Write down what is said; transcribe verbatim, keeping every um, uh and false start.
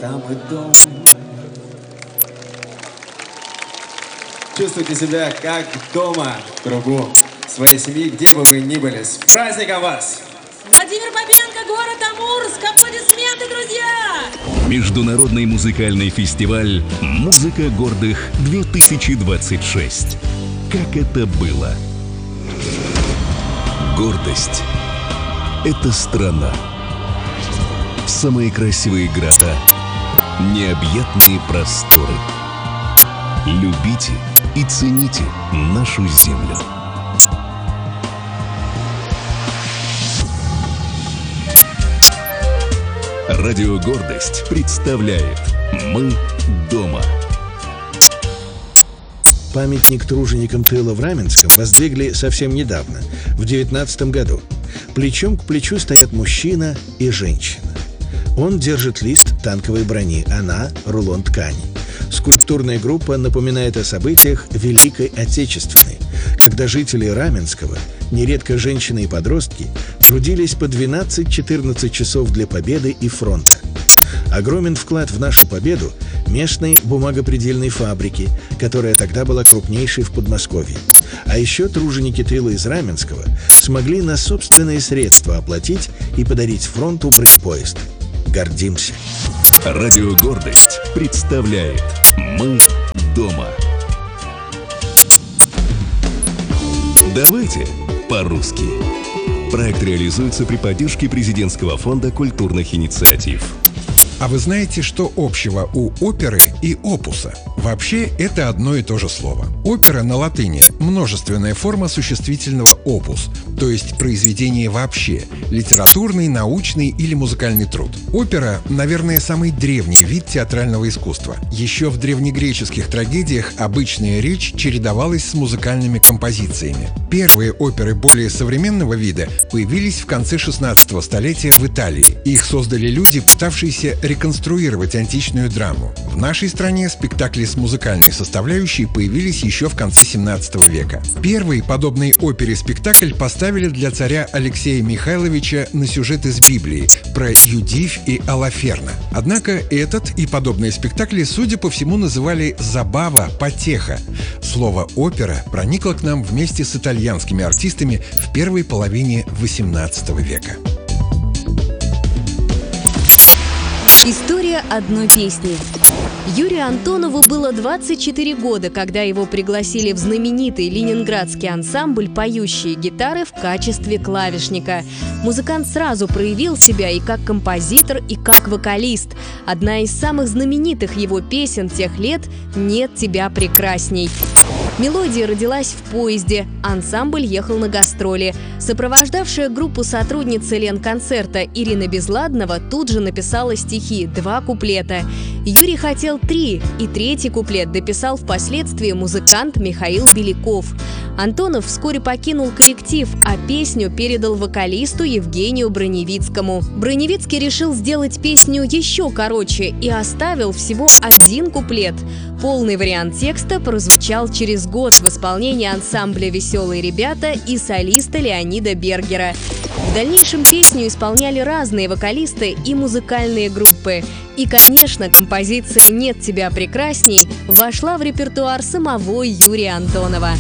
там и дом. Чувствуйте себя как дома в кругу своей семьи, где бы вы ни были. С праздником вас! Владимир Попенко, город Амурск. Аплодисменты, друзья! Международный музыкальный фестиваль «Музыка гордых-две тысячи двадцать шесть». Как это было? Гордость — это страна. Самые красивые города, необъятные просторы. Любите и цените нашу землю. Радио «Гордость» представляет «Мы дома». Памятник труженикам тыла в Раменском воздвигли совсем недавно, в девятнадцатом году. Плечом к плечу стоят мужчина и женщина. Он держит лист танковой брони, она — рулон ткани. Скульптурная группа напоминает о событиях Великой Отечественной, когда жители Раменского, нередко женщины и подростки, трудились по двенадцать-четырнадцать часов для победы и фронта. Огромен вклад в нашу победу местной бумагопредельной фабрики, которая тогда была крупнейшей в Подмосковье. А еще труженики тыла из Раменского смогли на собственные средства оплатить и подарить фронту бронепоезд. Гордимся! Радио «Гордость» представляет «Мы дома». Давайте по-русски. Проект реализуется при поддержке Президентского фонда культурных инициатив. А вы знаете, что общего у оперы и опуса? Вообще, это одно и то же слово. Опера на латыни – множественная форма существительного «опус», то есть произведение вообще, литературный, научный или музыкальный труд. Опера, наверное, самый древний вид театрального искусства. Еще в древнегреческих трагедиях обычная речь чередовалась с музыкальными композициями. Первые оперы более современного вида появились в конце шестнадцатого столетия в Италии. Их создали люди, пытавшиеся реконструировать античную драму. В нашей стране спектакли с музыкальной составляющей появились еще в конце семнадцатого века. Первый подобный опере спектакль поставили для царя Алексея Михайловича на сюжет из Библии про Юдивь и Алаферна. Однако этот и подобные спектакли, судя по всему, называли «забава», «потеха». Слово «опера» проникло к нам вместе с итальянскими артистами в первой половине восемнадцатого века. История одной песни. Юрию Антонову было двадцать четыре года, когда его пригласили в знаменитый ленинградский ансамбль «Поющие гитары» в качестве клавишника. Музыкант сразу проявил себя и как композитор, и как вокалист. Одна из самых знаменитых его песен тех лет «Нет тебя прекрасней». Мелодия родилась в поезде, ансамбль ехал на гастроли. Сопровождавшая группу сотрудница Ленконцерта Ирина Безладнова тут же написала стихи, два куплета. Юрий хотел три, и третий куплет дописал впоследствии музыкант Михаил Беляков. Антонов вскоре покинул коллектив, а песню передал вокалисту Евгению Броневицкому. Броневицкий решил сделать песню еще короче и оставил всего один куплет. Полный вариант текста прозвучал через год в исполнении ансамбля «Веселые ребята» и солиста Леонида Бергера. В дальнейшем песню исполняли разные вокалисты и музыкальные группы. И, конечно, композиция «Нет тебя прекрасней» вошла в репертуар самого Юрия Антонова.